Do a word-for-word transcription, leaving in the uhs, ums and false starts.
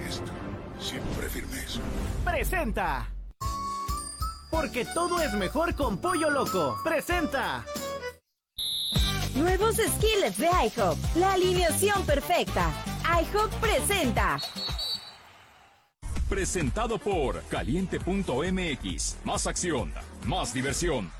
firmes. Siempre firmes. Presenta. Porque todo es mejor con Pollo Loco. Presenta. Nuevos skillets de IHOP. La alineación perfecta. IHOP presenta. Presentado por Caliente punto M X. Más acción, más diversión.